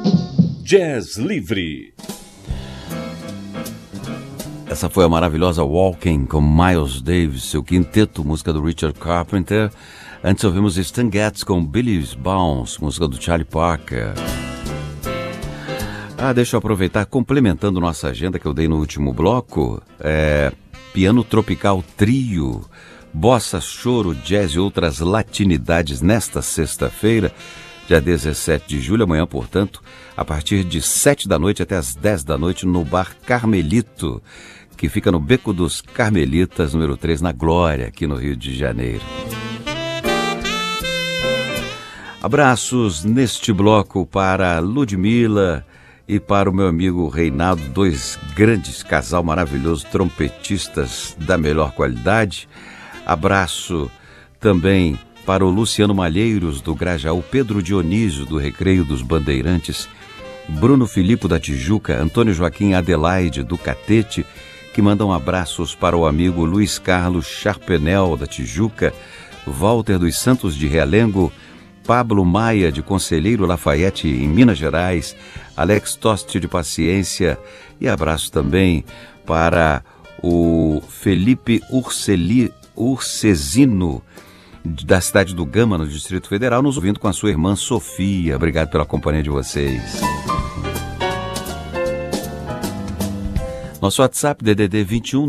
Jazz Livre. Essa foi a maravilhosa Walking com Miles Davis, seu quinteto, música do Richard Carpenter. Antes ouvimos Stan Getz com Billy's Bounce, música do Charlie Parker. Deixa eu aproveitar, complementando nossa agenda que eu dei no último bloco, Piano Tropical Trio, Bossa, Choro, Jazz e outras latinidades nesta sexta-feira, dia 17 de julho, amanhã, portanto, a partir de 7 da noite até as 10 da noite no Bar Carmelito, que fica no Beco dos Carmelitas, número 3, na Glória, aqui no Rio de Janeiro. Abraços neste bloco para Ludmilla e para o meu amigo Reinaldo, dois grandes casal maravilhoso, trompetistas da melhor qualidade. Abraço também para o Luciano Malheiros, do Grajaú, Pedro Dionísio, do Recreio dos Bandeirantes, Bruno Filipe, da Tijuca, Antônio Joaquim Adelaide, do Catete, que mandam abraços para o amigo Luiz Carlos Charpenel, da Tijuca, Walter dos Santos, de Realengo, Pablo Maia, de Conselheiro Lafayette, em Minas Gerais, Alex Toste, de Paciência, e abraço também para o Felipe Urcesino, da cidade do Gama, no Distrito Federal, nos ouvindo com a sua irmã Sofia. Obrigado pela companhia de vocês. Nosso WhatsApp, DDD 21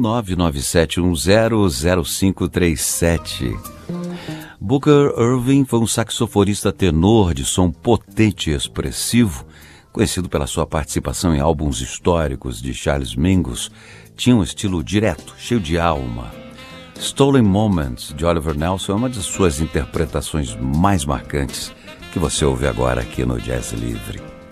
997100537. Booker Irving foi um saxofonista tenor de som potente e expressivo, conhecido pela sua participação em álbuns históricos de Charles Mingus. Tinha um estilo direto, cheio de alma. Stolen Moments, de Oliver Nelson, é uma de suas interpretações mais marcantes, que você ouve agora aqui no Jazz Livre.